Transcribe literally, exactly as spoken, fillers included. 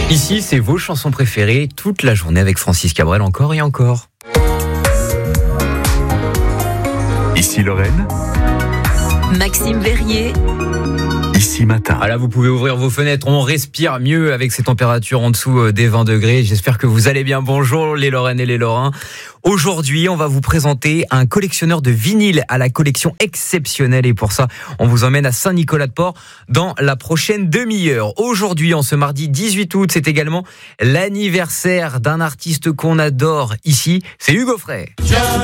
Ici, c'est vos chansons préférées toute la journée avec Francis Cabrel, encore et encore. Ici Lorraine. Maxime Verrier. Ici Matin. Ah là, vous pouvez ouvrir vos fenêtres, on respire mieux avec ces températures en dessous des vingt degrés. J'espère que vous allez bien. Bonjour les Lorraines et les Lorrains. Aujourd'hui, on va vous présenter un collectionneur de vinyles à la collection exceptionnelle. Et pour ça, on vous emmène à Saint-Nicolas-de-Port dans la prochaine demi-heure. Aujourd'hui, en ce mardi dix-huit août, c'est également l'anniversaire d'un artiste qu'on adore ici. C'est Hugo Frey.